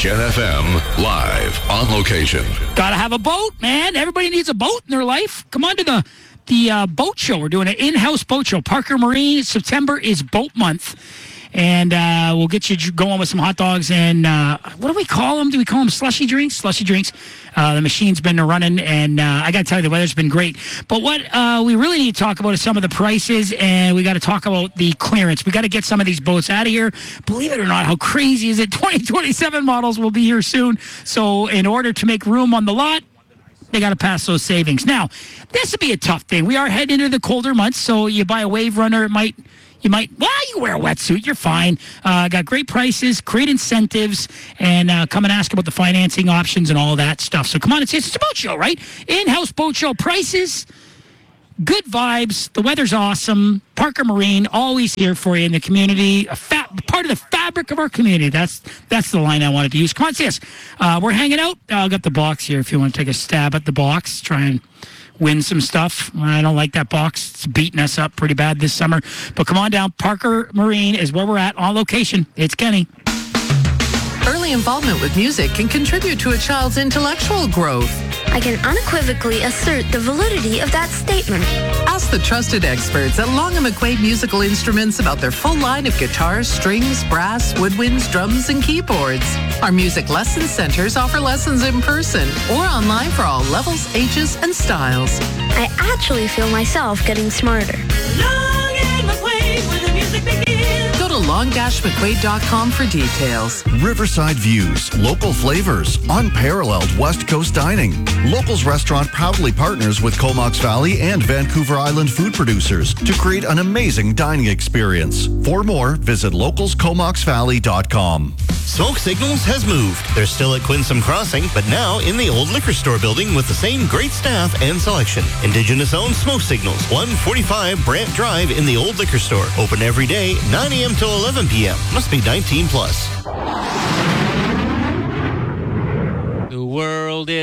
Gen FM, live on location. Gotta have a boat, man. Everybody needs a boat in their life. Come on to the boat show. We're doing an in-house boat show. Parker Marine, September is boat month. And we'll get you going with some hot dogs and what do we call them? Do we call them slushy drinks? Slushy drinks. The machine's been running, and I got to tell you, the weather's been great. But what we really need to talk about is some of the prices, and we got to talk about the clearance. We got to get some of these boats out of here. Believe it or not, how crazy is it? 2027 models will be here soon. So in order to make room on the lot, they got to pass those savings. Now, this would be a tough thing. We are heading into the colder months, so you buy a Wave Runner, you wear a wetsuit, you're fine. Got great prices, great incentives, and come and ask about the financing options and all that stuff. So come on, it's a boat show, right? In-house boat show prices, good vibes, the weather's awesome. Parker Marine, always here for you in the community, part of the fabric of our community. That's the line I wanted to use. Come on, see us. We're hanging out. I've got the box here if you want to take a stab at the box, try and win some stuff. I don't like that box. It's beating us up pretty bad this summer. But come on down. Parker Marine is where we're at on location. It's Kenny. Early involvement with music can contribute to a child's intellectual growth. I can unequivocally assert the validity of that statement. Ask the trusted experts at Long & McQuaid Musical Instruments about their full line of guitars, strings, brass, woodwinds, drums, and keyboards. Our music lesson centers offer lessons in person or online for all levels, ages, and styles. I actually feel myself getting smarter. Long & McQuaid, where the music begins. Go to long-mcquaid.com for details. Riverside views, local flavors, unparalleled West Coast dining. Locals Restaurant proudly partners with Comox Valley and Vancouver Island food producers to create an amazing dining experience. For more, visit localscomoxvalley.com. Smoke Signals has moved. They're still at Quinsam Crossing, but now in the old liquor store building with the same great staff and selection. Indigenous-owned Smoke Signals, 145 Brant Drive in the old liquor store. Open every day, 9 a.m. till 11 p.m. Must be 19 plus. The world is